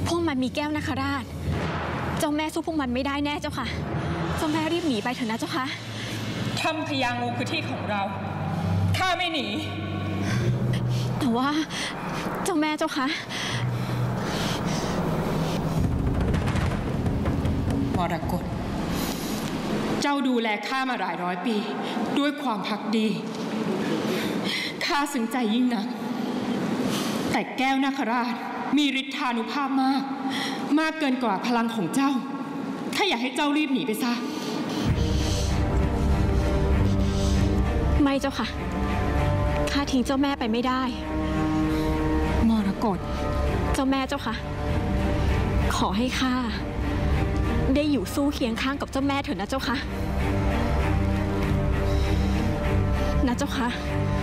พวกมันมีแก้วนาคราชเจ้าแม่สู้พวกมันไม่ได้แน่เจ้าค่ะเจ้าแม่รีบหนีไปเถอะนะเจ้าค่ะถ้ำพญางูคือที่ของเราข้าไม่หนีแต่ว่าเจ้าแม่เจ้าค่ะมรกตเจ้าดูแลข้ามาหลายร้อยปีด้วยความภักดีข้าซึ้งใจยิ่งนักแต่แก้วนาคราชมีฤทธานุภาพมากเกินกว่าพลังของเจ้าข้าอยากให้เจ้ารีบหนีไปซะไม่เจ้าค่ะข้าทิ้งเจ้าแม่ไปไม่ได้มรกตเจ้าแม่เจ้าค่ะขอให้ข้าได้อยู่สู้เคียงข้างกับเจ้าแม่เถอะนะเจ้าค่ะนะเจ้าค่ะ